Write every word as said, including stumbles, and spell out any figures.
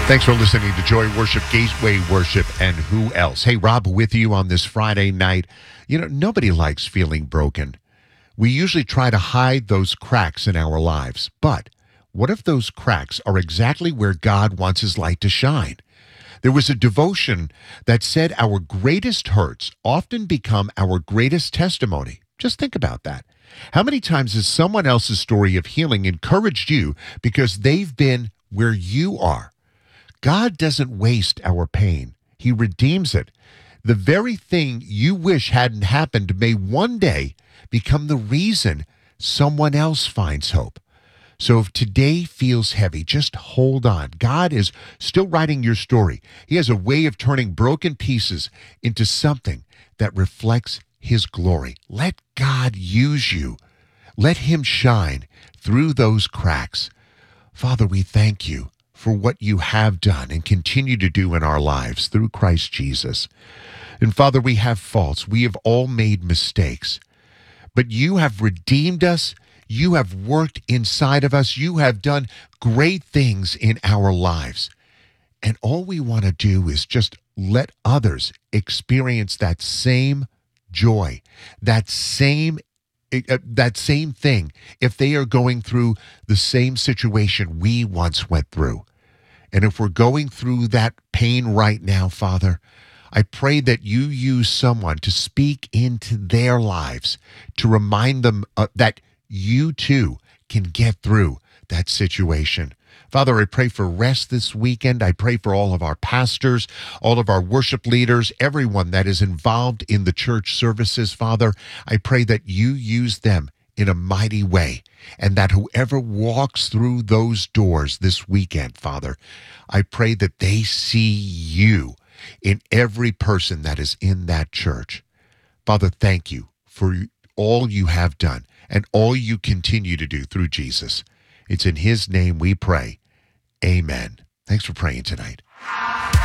Thanks for listening to Joy Worship, Gateway Worship, and who else? Hey, Rob with you on this Friday night. You know, nobody likes feeling broken. We usually try to hide those cracks in our lives. But what if those cracks are exactly where God wants his light to shine? There was a devotion that said our greatest hurts often become our greatest testimony. Just think about that. How many times has someone else's story of healing encouraged you because they've been where you are? God doesn't waste our pain. He redeems it. The very thing you wish hadn't happened may one day become the reason someone else finds hope. So if today feels heavy, just hold on. God is still writing your story. He has a way of turning broken pieces into something that reflects his glory. Let God use you. Let him shine through those cracks. Father, we thank you for what you have done and continue to do in our lives through Christ Jesus. And Father, we have faults. We have all made mistakes. But you have redeemed us. You have worked inside of us. You have done great things in our lives. And all we want to do is just let others experience that same joy, that same uh, that same thing if they are going through the same situation we once went through. And if we're going through that pain right now, Father, I pray that you use someone to speak into their lives, to remind them uh, that you too can get through that situation. Father, I pray for rest this weekend. I pray for all of our pastors, all of our worship leaders, everyone that is involved in the church services, Father. I pray that you use them in a mighty way, and that whoever walks through those doors this weekend, Father, I pray that they see you in every person that is in that church. Father, thank you for all you have done and all you continue to do through Jesus. It's in his name we pray. Amen. Thanks for praying tonight.